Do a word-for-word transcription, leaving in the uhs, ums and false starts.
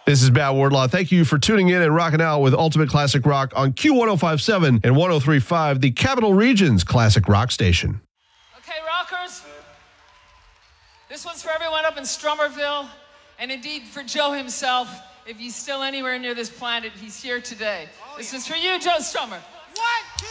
This is Matt Wardlaw. Thank you for tuning in and rocking out with Ultimate Classic Rock on Q one oh five point seven and one oh three point five, the Capital Region's classic rock station. Okay, rockers, this one's for everyone up in Strummerville, and indeed for Joe himself. If he's still anywhere near this planet, he's here today. This is for you, Joe Strummer.